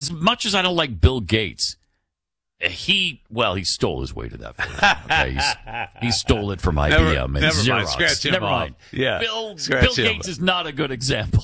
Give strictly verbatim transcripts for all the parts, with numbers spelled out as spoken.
as much as I don't like Bill Gates, he, well, he stole his way to that fame. Okay? He's, he stole it from I B M Never, and never Xerox. mind. Scratch him never off. mind. Yeah. Bill, Scratch Bill him. Gates is not a good example.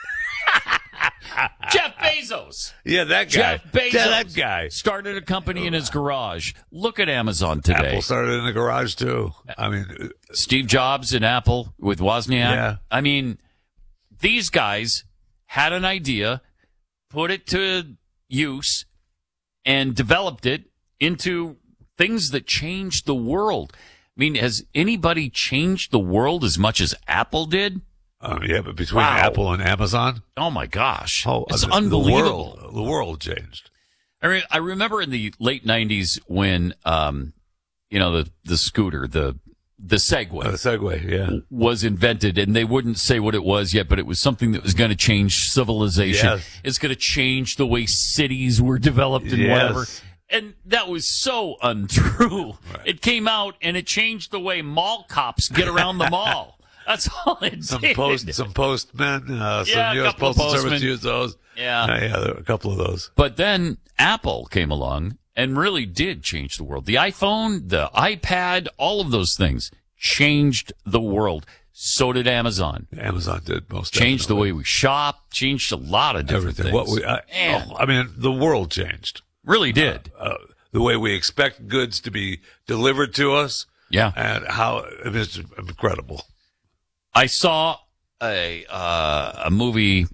Jeff Bezos. Yeah, that guy. Jeff Bezos. Yeah, that guy. Started a company in his garage. Look at Amazon today. Apple started in the garage, too. I mean, Steve Jobs in Apple with Wozniak. Yeah. I mean, these guys had an idea, put it to use, and developed it into things that changed the world. I mean, has anybody changed the world as much as Apple did? um, yeah, but between Wow. Apple and Amazon, Oh, my gosh. oh, it's the, unbelievable. The world, the world changed. I, re- I remember in the late nineties when, um, you know, the, the scooter, the the Segway, Uh, the Segway, yeah. was invented, and they wouldn't say what it was yet, but it was something that was going to change civilization. Yes. It's going to change the way cities were developed and Yes. whatever. And that was so untrue. Right. It came out, and it changed the way mall cops get around the mall. That's all it Some did. post, some postmen, uh, Yeah, some a U S couple of Postal Service postmen. use those. Yeah. Uh, yeah, there were a couple of those. But then Apple came along and really did change the world. The iPhone, the iPad, all of those things changed the world. So did Amazon. Amazon did most Changed the definitely. way we shop, changed a lot of different Everything. things. What we, I, Man. oh, I mean, the world changed. Really did. Uh, the way we expect goods to be delivered to us, Yeah. and how I mean, it's incredible. I saw a uh, a movie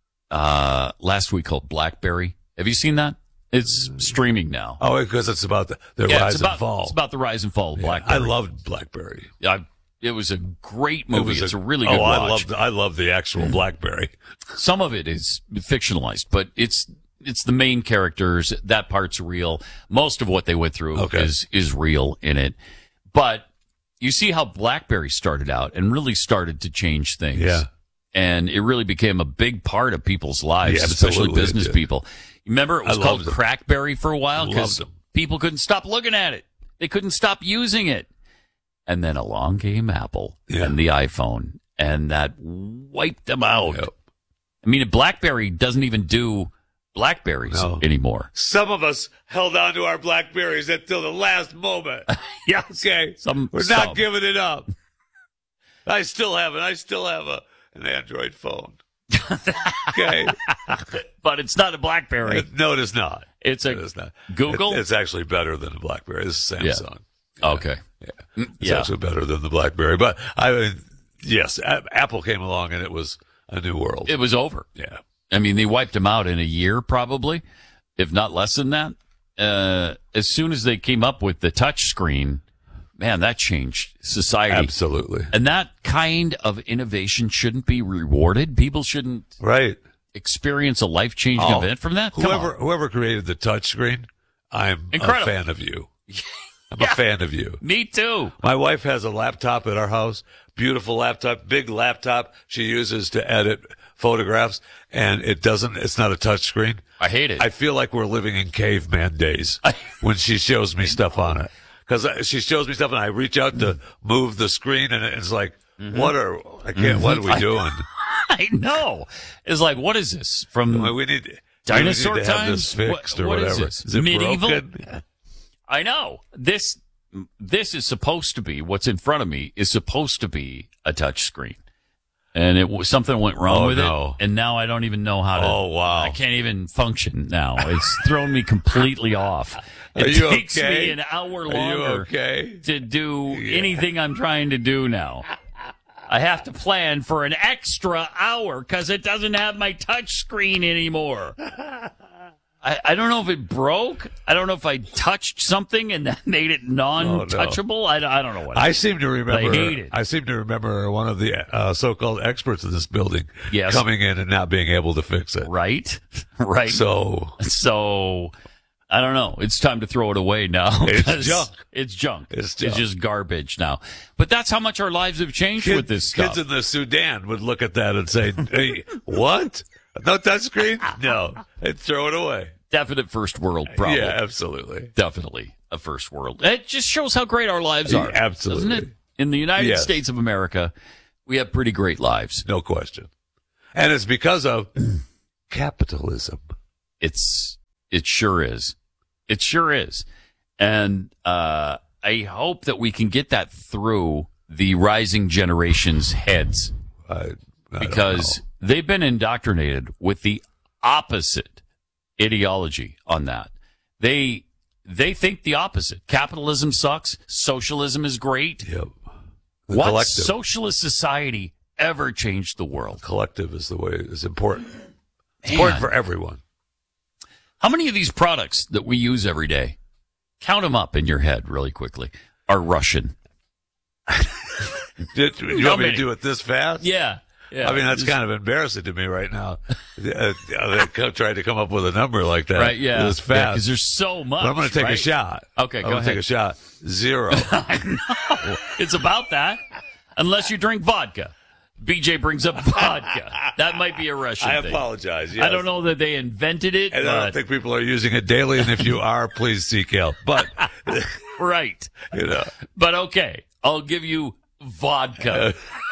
uh, last week called Blackberry. Have you seen that? It's streaming now. Oh, because it's about the, the Yeah, rise it's about, and fall. It's about the rise and fall of Yeah, Blackberry. I loved BlackBerry. I, it was a great It movie. was It's a, really good oh, watch. I love I love the actual BlackBerry. Some of it is fictionalized, but it's it's the main characters. That part's real. Most of what they went through Okay. is is real in it. But you see how BlackBerry started out and really started to change things. Yeah. And it really became a big part of people's lives, Yeah, especially absolutely it business did. people. You remember it was I called loved them. Crackberry for a while because Loved them. people couldn't stop looking at it. They couldn't stop using it. And then along came Apple Yeah. and the iPhone, and that wiped them out. Yep. I mean, BlackBerry doesn't even do Blackberries No. anymore. Some of us held on to our BlackBerries until the last moment. Yeah. Okay, Some- we're some. not giving it up. I still have it. I still have a an Android phone. Okay, But it's not a BlackBerry. no, it is not. It's a It is not. Google? It- it's actually better than a BlackBerry. It's a Samsung. Okay. Yeah, it's Yeah. actually better than the BlackBerry. But I mean, yes, a- Apple came along and it was a new world. It was over. yeah, I mean, they wiped them out in a year, probably, if not less than that. Uh, as soon as they came up with the touch screen, man, that changed society. absolutely. And that kind of innovation shouldn't be rewarded. People shouldn't Right. experience a life-changing Oh, event from that. Come Whoever on. whoever created the touch screen, I'm Incredible. a fan of you. I'm Yeah. a fan of you. Me too. My wife has a laptop at our house, beautiful laptop, big laptop she uses to edit photographs, and it doesn't, it's not a touch screen. I hate it. I feel like we're living in caveman days when she shows me stuff on it. Because she shows me stuff and I reach out to move the screen and it's like, Mm-hmm. what are, I can't, what are we doing? I know. It's like, what is this? From Well, we need, Dinosaur we need to have this times? fixed What- or what is whatever. this? it Medieval? broken? I know. This this is supposed to be, what's in front of me is supposed to be a touch screen. And it was something went wrong Oh, with no. it. And now I don't even know how to. Oh, wow. I can't even function now. It's thrown me completely off. It Are you takes okay? me an hour Are you longer okay? to do anything I'm trying to do now. I have to plan for an extra hour because it doesn't have my touch screen anymore. I, I don't know if it broke. I don't know if I touched something and that made it non-touchable. I, I don't know what. I seem to remember. I hate it. I seem to remember one of the uh, so-called experts in this building Yes. coming in and not being able to fix it. right, right. So So I don't know. It's time to throw it away now. It's 'cause junk. It's junk. It's junk. just garbage now. But that's how much our lives have changed kid- with this stuff. kids in the Sudan would look at that and say, "Hey, what? No touchscreen? No, they'd throw it away." Definite first world problem. Yeah, absolutely. Definitely a first world. It just shows how great our lives are. Yeah, absolutely. Doesn't it? In the United Yes. States of America, we have pretty great lives. No question. And it's because of capitalism. It's It sure is. It sure is. And uh, I hope that we can get that through the rising generation's heads. I, I because they've been indoctrinated with the opposite ideology on that. They they think the opposite. Capitalism sucks. Socialism is great. Yep. The What collective. socialist society ever changed the world? Collective is the way is important. It's Man. important for everyone. How many of these products that we use every day, count them up in your head really quickly, are Russian? Did, you How want me many? to do it this fast? Yeah. Yeah. I mean, that's kind of embarrassing to me right now. Uh, they co- tried to come up with a number like that. Right, yeah. This Because fast. there's so much. But I'm going to take right? a shot. Okay, I'm go gonna ahead. take a shot. Zero. I know. It's about that. Unless you drink vodka. B J brings up vodka. That might be a Russian I thing. apologize. Yes. I don't know that they invented it, And I but don't think people are using it daily. And if you are, please seek help. But, right. you know. But okay, I'll give you vodka.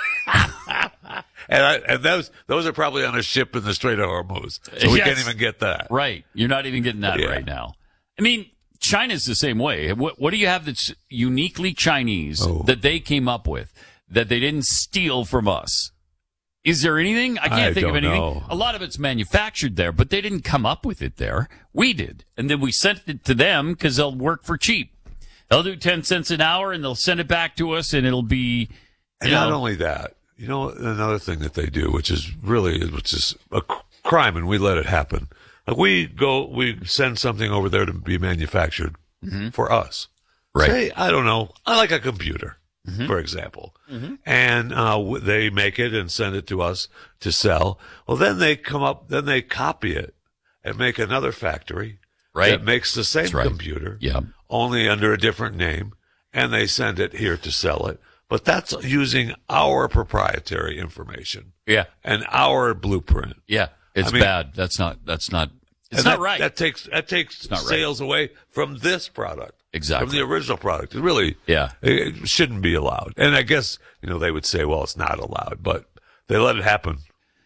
And, I, and those those are probably on a ship in the Strait of Hormuz. So we Yes. can't even get that. Right. You're not even getting that Yeah. right now. I mean, China's the same way. What, what do you have that's uniquely Chinese Oh. that they came up with that they didn't steal from us? Is there anything? I can't I think of don't anything. know. A lot of it's manufactured there, but they didn't come up with it there. We did. And then we sent it to them because they'll work for cheap. They'll do ten cents an hour and they'll send it back to us and it'll be, And you not know, only that, you know, another thing that they do, which is really, which is a c- crime, and we let it happen. Like we go, we send something over there to be manufactured for us. Right. Say, I don't know, I like a computer, for example, and uh, w- they make it and send it to us to sell. Well, then they come up, then they copy it and make another factory Right. that makes the same That's right. computer, Yeah. only under a different name, and they send it here to sell it. But that's using our proprietary information Yeah. and our blueprint. Yeah. It's I mean- bad. That's not, that's not, it's And not that, right. That takes that takes not right. sales away from this product, Exactly. from the original product. It really, Yeah. it shouldn't be allowed. And I guess you know they would say, well, it's not allowed, but they let it happen.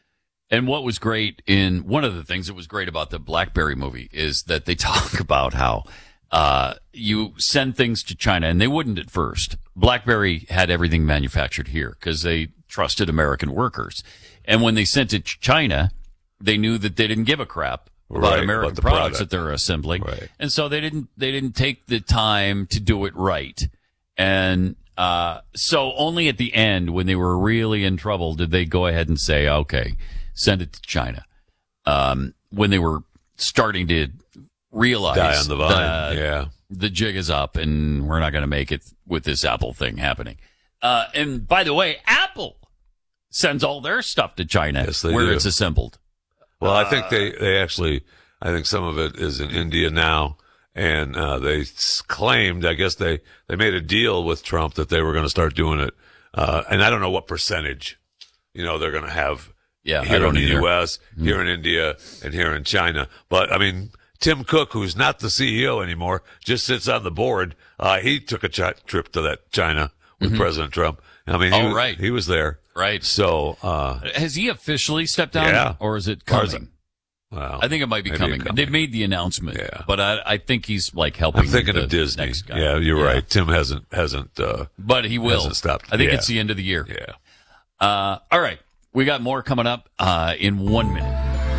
And what was great in one of the things that was great about the BlackBerry movie is that they talk about how uh, you send things to China, and they wouldn't at first. BlackBerry had everything manufactured here because they trusted American workers. And when they sent it to China, they knew that they didn't give a crap about Right, American about the products product. that they're assembling. Right. And so they didn't they didn't take the time to do it right. And uh, so only at the end, when they were really in trouble, did they go ahead and say, okay, send it to China. Um, when they were starting to realize Die on the vine. that Yeah. the jig is up and we're not going to make it with this Apple thing happening. Uh, and by the way, Apple sends all their stuff to China Yes, they where do. it's assembled. Well, I think they, they actually, I think some of it is in India now. And, uh, they s- claimed, I guess they, they made a deal with Trump that they were going to start doing it. Uh, and I don't know what percentage, you know, they're going to have Yeah, I here don't in the either. U S, here in India, and here in China. But I mean, Tim Cook, who's not the C E O anymore, just sits on the board. Uh, he took a ch- trip to that China with President Trump. I mean, he, Oh, was, right. he was there. Right. So, uh, Has he officially stepped down? Yeah. Or is it Or is coming? well, I think it might be maybe coming. coming. They've made the announcement. Yeah. But I, I think he's like helping I'm thinking the of Disney. next guy. Yeah, you're Yeah. right. Tim hasn't, hasn't, uh, But he will. Hasn't stopped. I think Yeah. it's the end of the year. yeah. Uh, all right. We got more coming up uh, in one minute.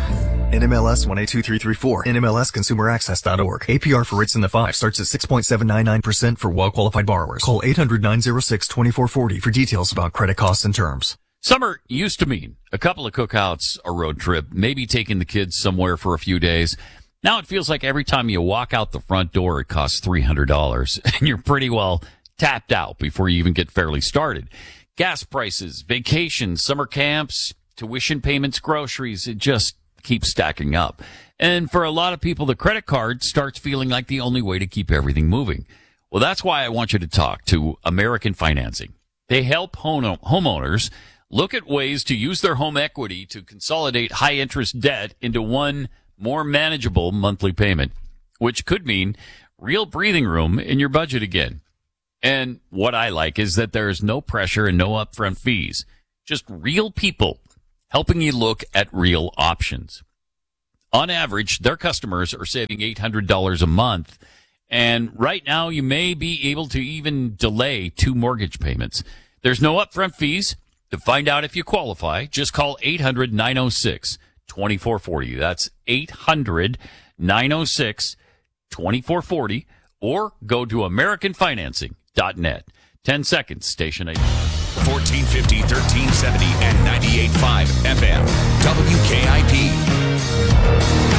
N M L S one eight two three three four. N M L S consumer access dot org. A P R for rates in the five starts at six point seven nine nine percent for well-qualified borrowers. Call eight hundred nine oh six two four four zero for details about credit costs and terms. Summer used to mean a couple of cookouts, a road trip, maybe taking the kids somewhere for a few days. Now it feels like every time you walk out the front door, it costs three hundred dollars, and you're pretty well tapped out before you even get fairly started. Gas prices, vacations, summer camps, tuition payments, groceries, it just keeps stacking up. And for a lot of people, the credit card starts feeling like the only way to keep everything moving. Well, that's why I want you to talk to American Financing. They help home- homeowners look at ways to use their home equity to consolidate high interest debt into one more manageable monthly payment, which could mean real breathing room in your budget again. And what I like is that there is no pressure and no upfront fees, just real people helping you look at real options. on average, their customers are saving eight hundred dollars a month. And right now, you may be able to even delay two mortgage payments. There's no upfront fees. To find out if you qualify, just call eight hundred, nine oh six, two four four oh. That's eight hundred, nine oh six, two four four oh, or go to american financing dot net. ten seconds, station eight. fourteen fifty, thirteen seventy, and ninety-eight point five F M. W K I P.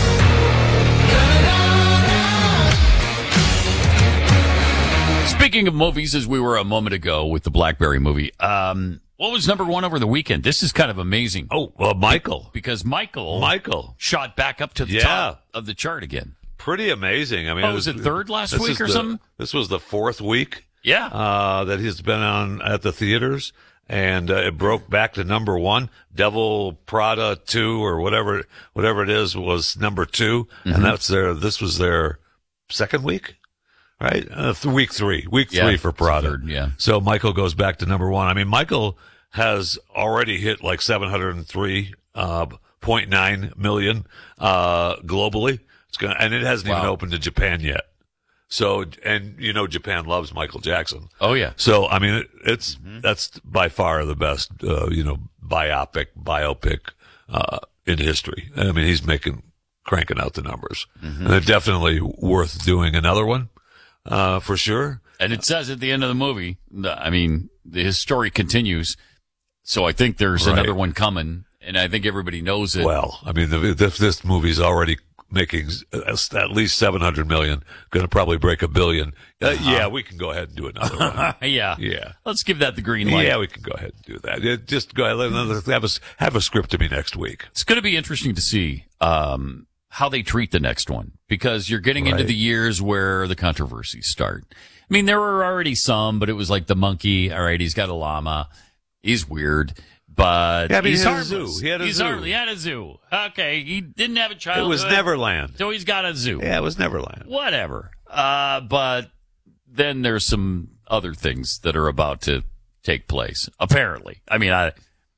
Speaking of movies, as we were a moment ago with the Blackberry movie, um, what was number one over the weekend? This is kind of amazing. Oh, well, Michael. Because Michael, Michael shot back up to the Yeah. top of the chart again. Pretty amazing. I mean, Oh, was it third last this week is or the- something? This was the fourth week Yeah. uh, that he's been on at the theaters, and uh, it broke back to number one. Devil Prada two or whatever whatever it is was number two, Mm-hmm. and that's their. This was their second week, right? Uh, th- week three, week Yeah, three for Prada. third, yeah. So Michael goes back to number one. I mean, Michael has already hit like seven hundred three uh, point nine million uh, globally. It's gonna, and it hasn't even Wow. opened to Japan yet. So, and you know, Japan loves Michael Jackson. Oh, yeah. So, I mean, it, it's, that's by far the best, uh, you know, biopic, biopic, uh, in history. I mean, he's making, cranking out the numbers. And they're definitely worth doing another one, uh, for sure. And it says at the end of the movie, the- I mean, the, his story continues. So I think there's Right. another one coming, and I think everybody knows it. Well, I mean, the, this, this movie's already making at least seven hundred million, going to probably break a billion. Uh, yeah, we can go ahead and do another one. yeah. Yeah. Let's give that the green light. Yeah, we can go ahead and do that. Yeah, just go ahead. Let another, have a, have a script to me next week. It's going to be interesting to see um, how they treat the next one, because you're getting into Right. the years where the controversies start. I mean, there were already some, but it was like the monkey. All right, he's got a llama. He's weird, but Yeah, but he he's had a zoo. harmless. He had a he's zoo. harmless. He had a zoo. Okay, he didn't have a It childhood. was Neverland. So he's got a zoo. Yeah, it was Neverland. Whatever. Uh, but then there's some other things that are about to take place, apparently. I mean, I,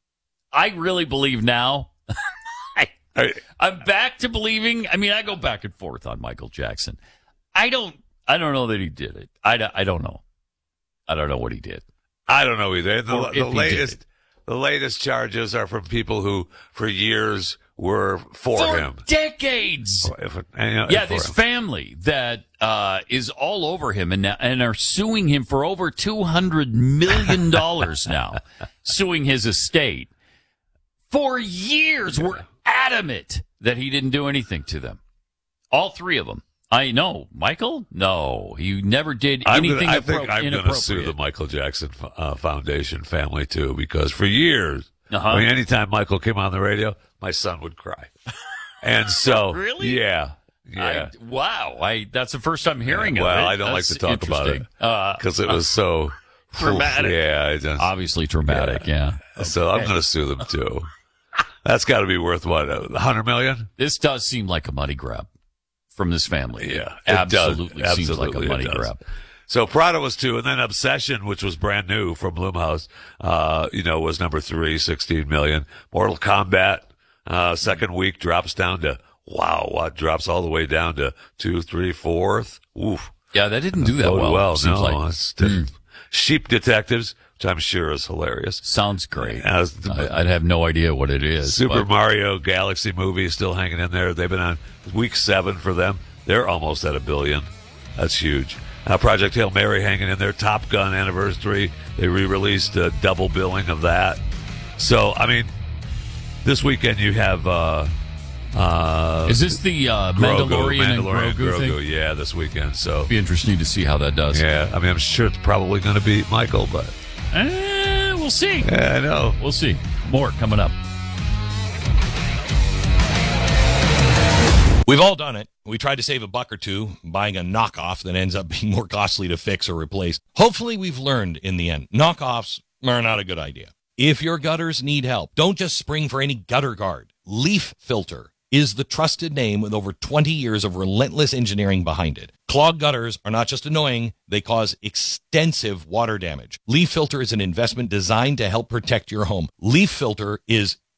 I really believe now. I, I, I'm back to believing. I mean, I go back and forth on Michael Jackson. I don't, I don't know that he did it. I, don't- I don't know. I don't know what he did. I don't know either. The, Or if the he latest, did. the latest charges are from people who, for years, were for, For him. decades. If it- and, you know, Yeah, for this him. family that uh, is all over him and now, and are suing him for over two hundred million dollars now, suing his estate. For years, we're adamant that he didn't do anything to them. All three of them. I know. Michael? No. He never did I'm anything gonna, I appro- think I'm going to sue the inappropriate. Michael Jackson uh, Foundation family too, because for years, Uh-huh. I mean, anytime Michael came on the radio, my son would cry, and so Really? yeah, yeah. I, wow. I, that's the first time hearing well, of it. I don't like That's to talk about it interesting. Uh, because it was so Dramatic. Yeah, it just, obviously traumatic, yeah. so I'm going to sue them too. That's got to be worth what, a hundred million? This does seem like a money grab from this family. Yeah, It it absolutely does. seems like a Absolutely, it money does. grab. So Prada was two, and then Obsession, which was brand new from Blumhouse, uh, you know, was number three, sixteen million. Mortal Kombat, uh, second week drops down to, wow, what drops all the way down to two, three, fourth. Oof. Yeah, that didn't do that Boded well. well, seems no. like. It's diff- Sheep Detectives, which I'm sure is hilarious. Sounds great. As the- I, I'd have no idea what it is. Super but- Mario Galaxy movie is still hanging in there. They've been on week seven for them. They're almost at a billion. That's huge. Uh, Project Hail Mary hanging in there. Top Gun anniversary. They re-released a double billing of that. So, I mean, this weekend you have uh, uh, Is this the uh, Grogu, Mandalorian, Mandalorian and Grogu, thing? Yeah, this weekend. So, Be interesting to see how that does. yeah, I mean, I'm sure it's probably going to be Michael, but Eh, we'll see. yeah, I know. We'll see. More coming up. We've all done it. We tried to save a buck or two buying a knockoff that ends up being more costly to fix or replace. Hopefully we've learned in the end. Knockoffs are not a good idea. If your gutters need help, don't just spring for any gutter guard. Leaf Filter is the trusted name with over twenty years of relentless engineering behind it. Clogged gutters are not just annoying, they cause extensive water damage. Leaf Filter is an investment designed to help protect your home. Leaf Filter is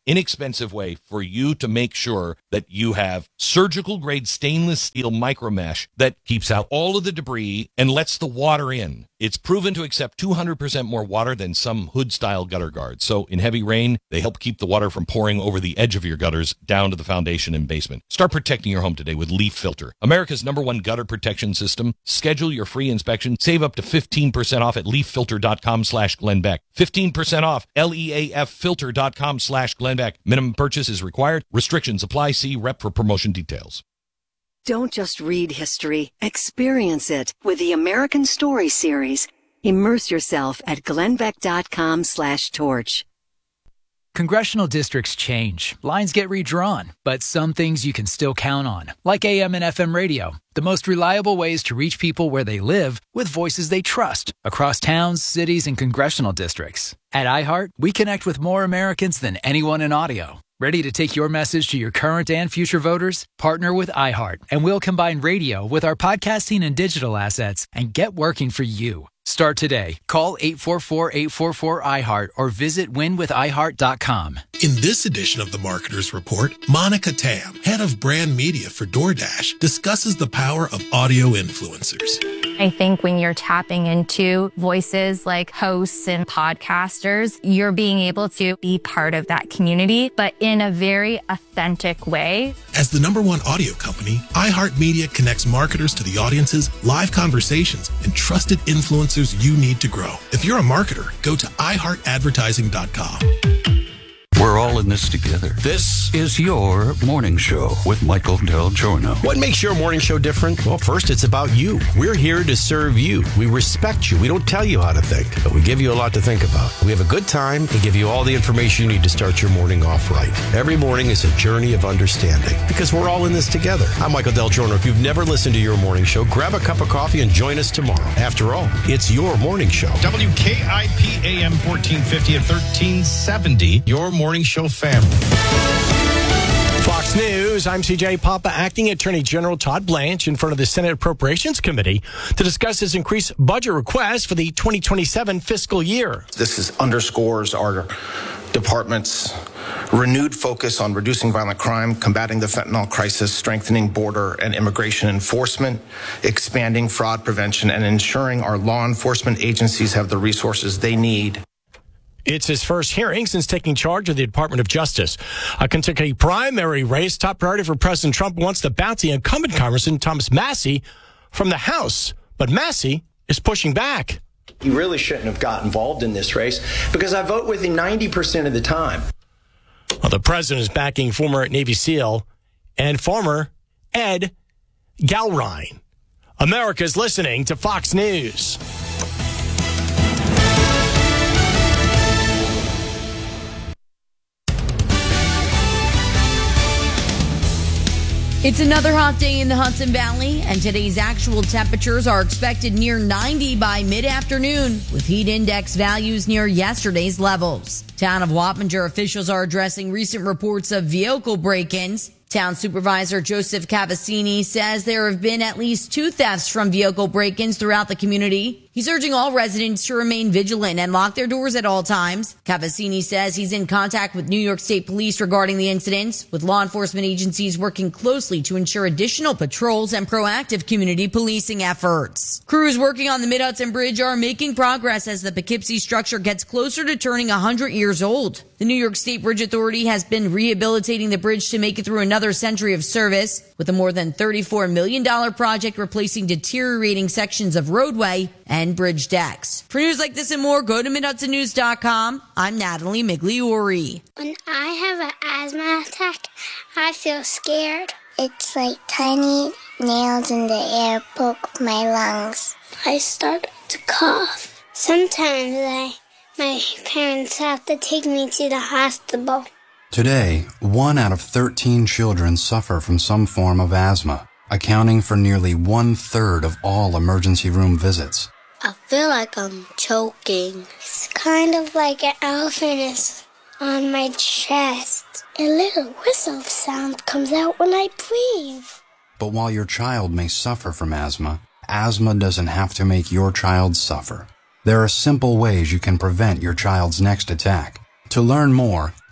inexpensive way for you to make sure that you have surgical grade stainless steel micro mesh that keeps out all of the debris and lets the water in. It's proven to accept two hundred percent more water than some hood-style gutter guards. So in heavy rain, they help keep the water from pouring over the edge of your gutters down to the foundation and basement. Start protecting your home today with Leaf Filter, America's number one gutter protection system. Schedule your free inspection. Save up to fifteen percent off at leaffilter.com slash Glenn Beck. fifteen percent off, L E A F filter.com slash Glenn Beck. Minimum purchase is required. Restrictions apply. See rep for promotion details. Don't just read history, experience it with the American Story series. Immerse yourself at glennbeck.com slash torch. Congressional districts change, lines get redrawn, but some things you can still count on, like A M and F M radio, the most reliable ways to reach people where they live with voices they trust across towns, cities, and congressional districts. At iHeart, we connect with more Americans than anyone in audio. Ready to take your message to your current and future voters? Partner with iHeart, and we'll combine radio with our podcasting and digital assets and get working for you. Start today. Call eight four four, eight four four, I heart or visit win with i heart dot com. In this edition of the Marketer's Report, Monica Tam, head of brand media for DoorDash, discusses the power of audio influencers. I think when you're tapping into voices like hosts and podcasters, you're being able to be part of that community, but in a very authentic way. As the number one audio company, iHeartMedia connects marketers to the audiences, live conversations, and trusted influencers you need to grow. If you're a marketer, go to i heart advertising dot com. We're all in this together. This is your morning show with Michael Del Giorno. What makes your morning show different? Well, first, it's about you. We're here to serve you. We respect you. We don't tell you how to think, but we give you a lot to think about. We have a good time and give you all the information you need to start your morning off right. Every morning is a journey of understanding because we're all in this together. I'm Michael Del Giorno. If you've never listened to your morning show, grab a cup of coffee and join us tomorrow. After all, it's your morning show. W K I P A M fourteen fifty and thirteen seventy. Your morning show family. Fox News, I'm C J Papa. Acting Attorney General Todd Blanche in front of the Senate Appropriations Committee to discuss his increased budget request for the twenty twenty-seven fiscal year. This is underscores our department's renewed focus on reducing violent crime, combating the fentanyl crisis, strengthening border and immigration enforcement, expanding fraud prevention, and ensuring our law enforcement agencies have the resources they need. It's his first hearing since taking charge of the Department of Justice. A Kentucky primary race, top priority for President Trump wants to bounce the incumbent Congressman Thomas Massie from the House. But Massie is pushing back. He really shouldn't have got involved in this race because I vote with him ninety percent of the time. Well, the president is backing former Navy SEAL and farmer Ed Galrine. America's listening to Fox News. It's another hot day in the Hudson Valley, and today's actual temperatures are expected near ninety by mid-afternoon, with heat index values near yesterday's levels. Town of Wappinger officials are addressing recent reports of vehicle break-ins. Town Supervisor Joseph Cavassini says there have been at least two thefts from vehicle break-ins throughout the community. He's urging all residents to remain vigilant and lock their doors at all times. Cavassini says he's in contact with New York State Police regarding the incidents, with law enforcement agencies working closely to ensure additional patrols and proactive community policing efforts. Crews working on the Mid-Hudson Bridge are making progress as the Poughkeepsie structure gets closer to turning one hundred years old. The New York State Bridge Authority has been rehabilitating the bridge to make it through another century of service, with a more than thirty-four million dollars project replacing deteriorating sections of roadway and bridge decks. For news like this and more, go to mid hudson news dot com. I'm Natalie Migliori. When I have an asthma attack, I feel scared. It's like tiny nails in the air poke my lungs. I start to cough. Sometimes I, my parents have to take me to the hospital. Today, one out of thirteen children suffer from some form of asthma, accounting for nearly one-third of all emergency room visits. I feel like I'm choking. It's kind of like an elephant is on my chest. A little whistle sound comes out when I breathe. But while your child may suffer from asthma, asthma doesn't have to make your child suffer. There are simple ways you can prevent your child's next attack. To learn more,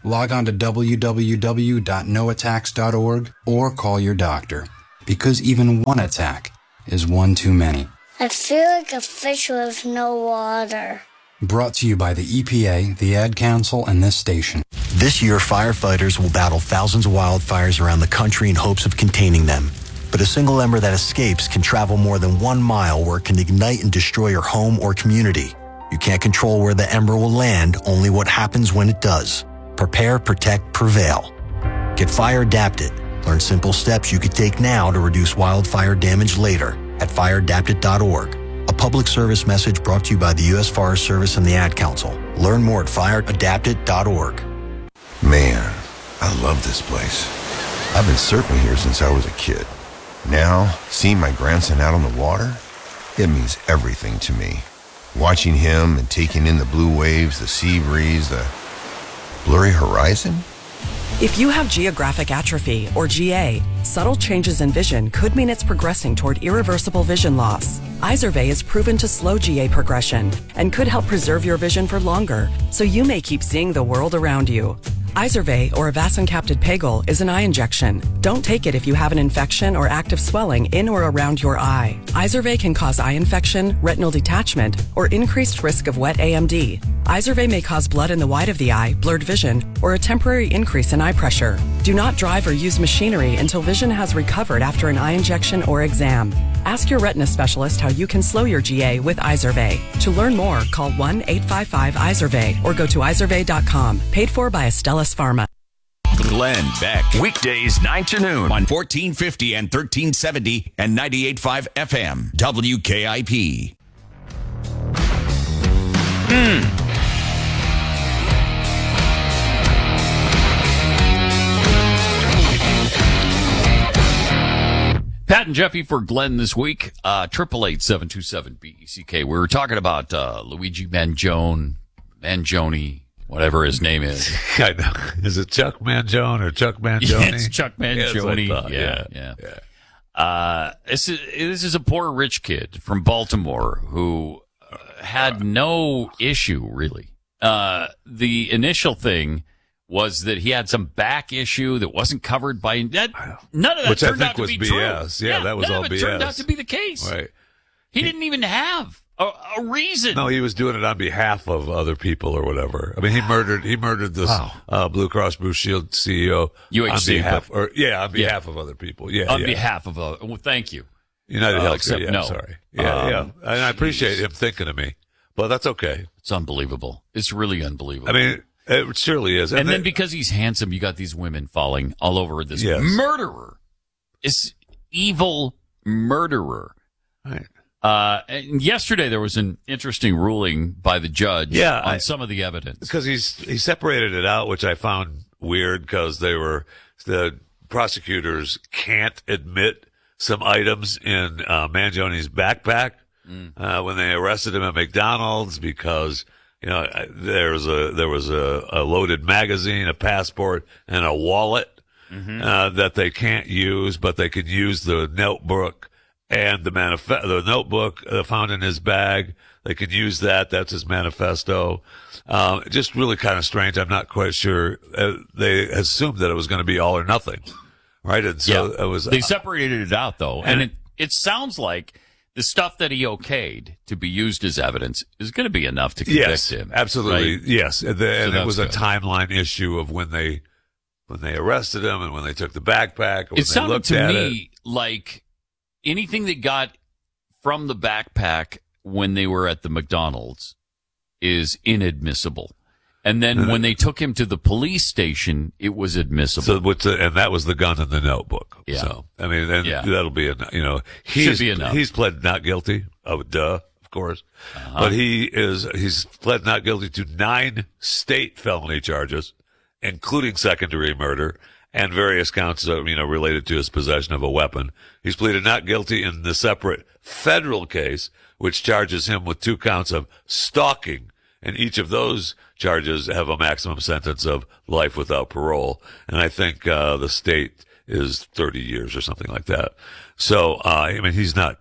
Log on to w w w dot no attacks dot org or call your doctor, because even one attack is one too many. I feel like a fish with no water. Brought to you by the E P A, the Ad Council, and this station. This year, firefighters will battle thousands of wildfires around the country in hopes of containing them. But a single ember that escapes can travel more than one mile, where it can ignite and destroy your home or community. You can't control where the ember will land, only what happens when it does. Prepare, protect, prevail. Get fire adapted. Learn simple steps you could take now to reduce wildfire damage later at fire adapted dot org. A public service message brought to you by the U S Forest Service and the Ad Council. Learn more at fire adapted dot org. Man, I love this place. I've been surfing here since I was a kid. Now, seeing my grandson out on the water, it means everything to me. Watching him and taking in the blue waves, the sea breeze, the blurry horizon. If you have geographic atrophy, or G A, subtle changes in vision could mean it's progressing toward irreversible vision loss. Izervay is proven to slow G A progression and could help preserve your vision for longer, so you may keep seeing the world around you. Izervay, or avacincaptad pegol, is an eye injection. Don't take it if you have an infection or active swelling in or around your eye. Izervay can cause eye infection, retinal detachment, or increased risk of wet A M D. Izervay may cause blood in the white of the eye, blurred vision, or a temporary increase in eye pressure. Do not drive or use machinery until vision has recovered after an eye injection or exam. Ask your retina specialist how you can slow your G A with Izervay. To learn more, call one eight five five Izervay or go to izervay dot com. Paid for by Astellas Pharma. Glenn Beck. Weekdays nine to noon on fourteen fifty and thirteen seventy and ninety-eight point five F M. W K I P. Hmm. Pat and Jeffy for Glenn this week. Uh, triple eight seven two seven B E C K. We were talking about uh, Luigi Mangione, Mangione, whatever his name is. I know. Is it Chuck Mangione or Chuck Mangione? It's Chuck Mangione. Yeah, yeah, yeah. yeah. yeah. Uh, this is this is a poor rich kid from Baltimore who uh, had no issue really. Uh, the initial thing was that he had some back issue that wasn't covered by that. None of that Which turned I think out to was be B S. true. Yeah, that was none all of it B S. Turned out to be the case. Right. He, he didn't even have a, a reason. No, he was doing it on behalf of other people or whatever. I mean, he murdered he murdered this wow. uh, Blue Cross Blue Shield C E O U H C, on behalf, but, or yeah, on behalf yeah. of other people. Yeah, on yeah. behalf of other. Well, thank you. United uh, Health. Except yeah, no. sorry. Yeah, um, yeah. And I appreciate him thinking of me, but that's okay. It's unbelievable. It's really unbelievable. I mean. It surely is. And, and then they, because he's handsome, you got these women falling all over this yes. murderer. This evil murderer. Right. Uh, and yesterday there was an interesting ruling by the judge yeah, on I, some of the evidence. Because he's he separated it out, which I found weird because they were the prosecutors can't admit some items in uh, Mangione's backpack mm. uh, when they arrested him at McDonald's because you know there was a there was a, a loaded magazine, a passport, and a wallet mm-hmm. uh, that they can't use, but they could use the notebook and the manif- the notebook uh, found in his bag. They could use that. That's his manifesto. Um, just really kind of strange. I'm not quite sure. Uh, they assumed that it was going to be all or nothing, right? And so yeah. it was. They separated it out though, and, and it, it sounds like the stuff that he okayed to be used as evidence is going to be enough to convict yes, him. Absolutely, right? yes. And, the, and so it was good. a timeline issue of when they when they arrested him and when they took the backpack. When it sounded they looked to at me it. like anything that got from the backpack when they were at the McDonald's is inadmissible. And then when they took him to the police station, it was admissible. So, what's the, and that was the gun in the notebook. Yeah. So, I mean, and yeah. that'll be enough. You know, he's, Should be enough. He's pled not guilty. Oh, duh, of course. Uh-huh. But he is, he's pled not guilty to nine state felony charges, including secondary murder and various counts of, you know, related to his possession of a weapon. He's pleaded not guilty in the separate federal case, which charges him with two counts of stalking. And each of those charges have a maximum sentence of life without parole. And I think, uh, the state is thirty years or something like that. So, uh, I mean, he's not,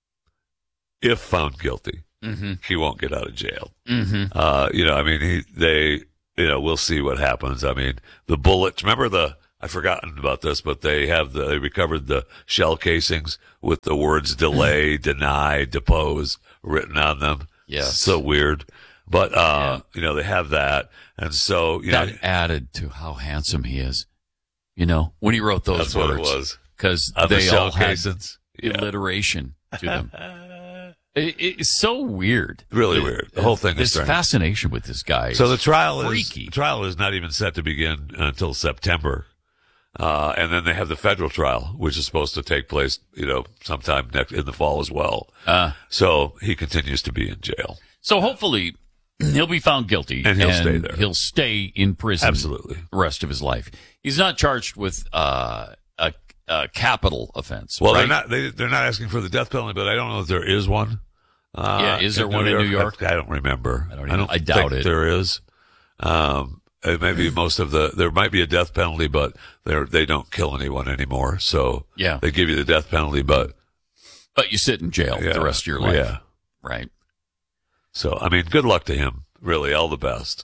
if found guilty, mm-hmm. he won't get out of jail. Mm-hmm. Uh, you know, I mean, he, they, you know, we'll see what happens. I mean, the bullets, remember the, I've forgotten about this, but they have the, they recovered the shell casings with the words delay, deny, depose written on them. Yeah. So weird. But, uh, yeah. you know, they have that. And so, you that know. added to how handsome he is. You know, when he wrote those that's words. That's what it was. Because uh, they the shell all casings. had alliteration yeah. to them. it, it's so weird. Really it, weird. The whole thing this is strange. fascination with this guy. So the trial freaky. is, the trial is not even set to begin until September. Uh, and then they have the federal trial, which is supposed to take place, you know, sometime next in the fall as well. Uh, so he continues to be in jail. So hopefully he'll be found guilty. And he'll and stay there. He'll stay in prison. Absolutely. The rest of his life. He's not charged with, uh, a, a capital offense. Well, right? they're not, they, they're not asking for the death penalty, but I don't know if there is one. Uh, yeah. Is there in one New in New York? I, I don't remember. I don't, even, I, don't I doubt think it. There is. Um, maybe most of the, there might be a death penalty, but they're, they don't kill anyone anymore. So yeah. they give you the death penalty, but. But you sit in jail yeah, the rest of your life. Yeah. Right. So, I mean, good luck to him. Really, all the best.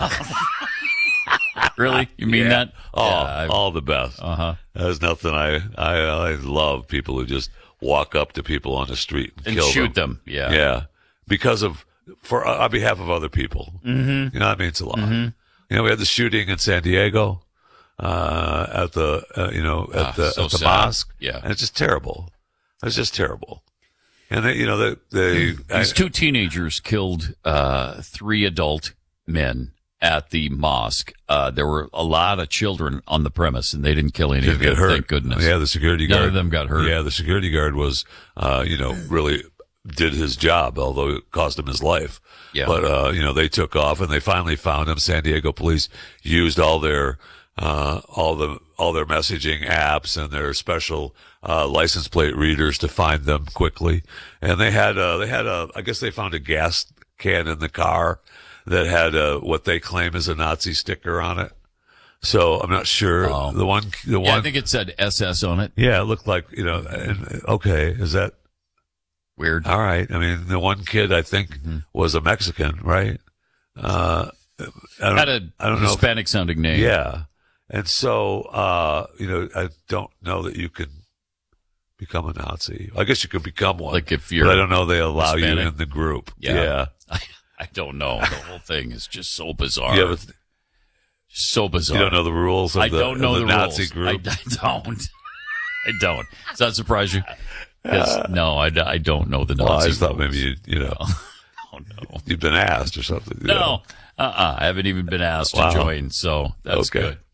Really? You mean yeah. that? All, yeah, all the best. Uh-huh. There's nothing I, I, I love people who just walk up to people on the street and, and kill shoot them. them. Yeah. Yeah. Because of, for, uh, on behalf of other people. Mm-hmm. You know, that means a lot. Mm-hmm. You know, we had the shooting in San Diego, uh, at the, uh, you know, at ah, the, so at the sad. mosque. Yeah. And it's just terrible. It's just terrible. And they, you know, they, they, these I, two teenagers killed, uh, three adult men at the mosque. Uh, there were a lot of children on the premise and they didn't kill any didn't of them. get hurt. Thank goodness. Yeah. The security guard. None of them got hurt. Yeah. The security guard was, uh, you know, really did his job, although it cost him his life. Yeah. But, uh, you know, they took off and they finally found him. San Diego police used all their, uh, all the, all their messaging apps and their special, uh, license plate readers to find them quickly. And they had, uh, they had a, I guess they found a gas can in the car that had, uh, what they claim is a Nazi sticker on it. So I'm not sure. Oh. The one, the yeah, one. I think it said S S on it. Yeah, it looked like, you know, and, okay, is that weird? All right. I mean, the one kid I think mm-hmm. was a Mexican, right? Uh, I don't, had a I don't know. Hispanic sounding name. Yeah. And so, uh, you know, I don't know that you can become a Nazi. I guess you could become one. Like if you're but I don't know they allow Hispanic. you in the group. Yeah. yeah. I, I don't know. The whole thing is just so bizarre. Yeah, but so bizarre. You don't know the rules of I the, don't know of the, the Nazi rules. group? I, I don't. I don't. Does that surprise you? Because, no, I, I don't know the Nazi Well, I just rules. thought maybe you, you know, oh, no. you've been asked or something. you No. know. Uh-uh. I haven't even been asked Wow. to join, so that's Okay. good.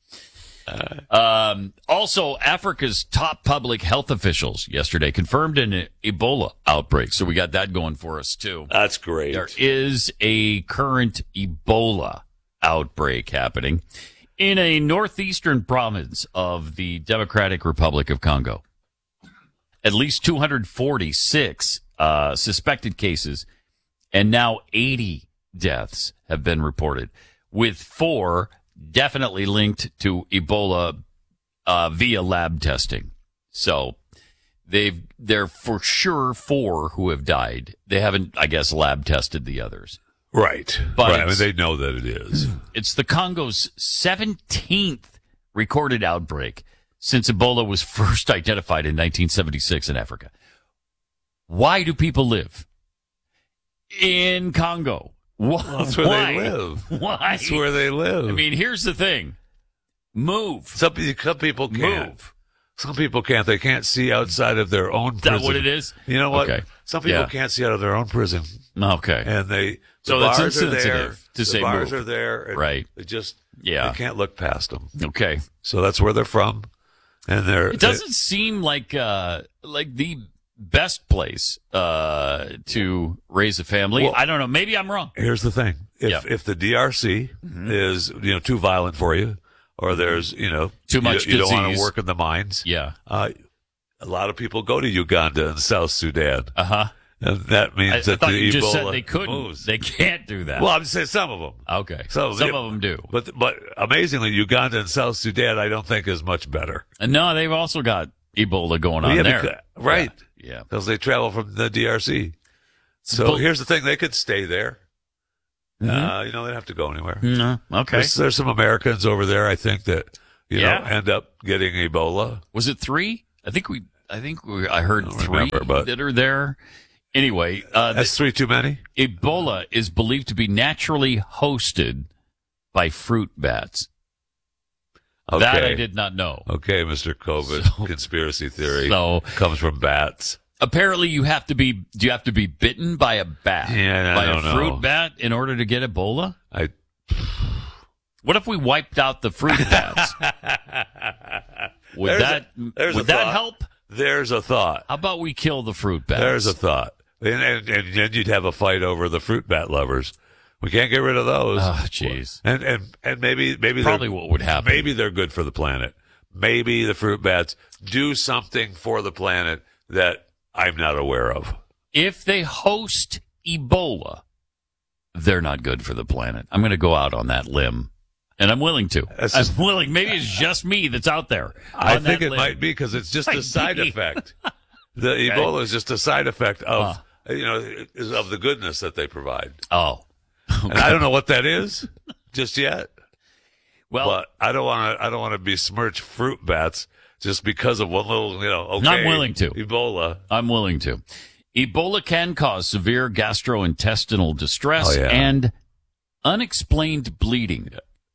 Um, also, Africa's top public health officials yesterday confirmed an Ebola outbreak. So we got that going for us, too. That's great. There is a current Ebola outbreak happening in a northeastern province of the Democratic Republic of Congo. At least two hundred forty-six uh, suspected cases and now eighty deaths have been reported, with four definitely linked to Ebola uh, via lab testing. So they've they're for sure four who have died. They haven't, I guess, lab tested the others. Right. But right. I mean, it's- they know that it is. It's the Congo's seventeenth recorded outbreak since Ebola was first identified in nineteen seventy-six in Africa. Why do people live in Congo? Why? Well, that's where Why? they live. Why? That's where they live. I mean, here's the thing. Move. Some, pe- some people can't. Move. Some people can't. They can't see outside of their own Is prison. that what it is? You know what? Okay. Some people Yeah. can't see out of their own prison. Okay. And they, the So that's bars are there. insensitive to the say bars move. are there. And Right. They just, Yeah. they can't look past them. Okay. So that's where they're from. And they're, It doesn't seem like uh like the best place uh to raise a family. Well, I don't know. Maybe I'm wrong. Here's the thing. If, Yeah. if the D R C Mhm. is, you know, too violent for you, or there's, you know, Too much you, you don't want to disease. work in the mines. Yeah. Uh, a lot of people go to Uganda and South Sudan. Uh huh. And that means I, I that thought the you just Ebola said they couldn't. moves. They can't do that. Well, I'm saying some of them. Okay. So Some they- of them do. But but amazingly, Uganda and South Sudan, I don't think is much better. And no, they've also got Ebola going on Yeah, there. because- right? Yeah. Because they travel from the D R C. So But- here's the thing: they could stay there. Mm-hmm. Uh, you know, they don't have to go anywhere. No, okay. There's, there's some Americans over there, I think, that you Yeah. know end up getting Ebola. Was it three? I think we. I think we, I heard three remember, but- that are there. Anyway, uh, That's three too many. Ebola is believed to be naturally hosted by fruit bats. Okay. That I did not know. Okay, Mister COVID conspiracy theory So- comes from bats. Apparently, you have to be. Do you have to be bitten by a bat? Yeah, I by don't a fruit know. bat in order to get Ebola? I. What if we wiped out the fruit bats? Would There's that a- there's would a that thought. help? There's a thought. How about we kill the fruit bats? There's a thought. And, and, and then you'd have a fight over the fruit bat lovers. We can't get rid of those. Oh, jeez. And and and maybe maybe Probably they're- what would happen. Maybe they're good for the planet. Maybe the fruit bats do something for the planet that I'm not aware of. If they host Ebola, they're not good for the planet. I'm going to go out on that limb, and I'm willing to. That's I'm just- willing. Maybe it's just me that's out there. I on think that it limb. might be because it's just Might a side be. effect. The Ebola is just a side effect of you know is of the goodness that they provide. Oh, and I don't know what that is just yet. Well, but I don't want to. I don't want to besmirch fruit bats just because of one little, you know. Okay, I'm willing to. Ebola. I'm willing to. Ebola can cause severe gastrointestinal distress Oh, yeah. and unexplained bleeding.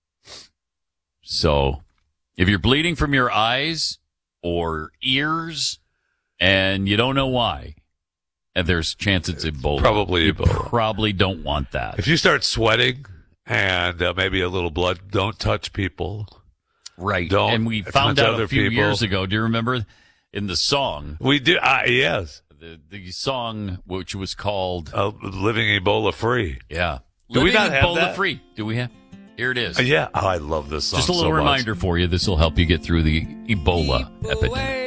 So, if you're bleeding from your eyes or ears and you don't know why, and there's a chance it's Ebola. Probably you Ebola. Probably don't want that. If you start sweating and uh, maybe a little blood, don't touch people. Right. Don't and we touch found out other a few people. years ago. Do you remember in the song? We do. Uh, yes. The, the song, which was called uh, "Living Ebola Free." Yeah. Do we Living not have Ebola that? Free. Do we have? Here it is. Uh, yeah. Oh, I love this song. Just a little so much. reminder for you. This will help you get through the Ebola epidemic.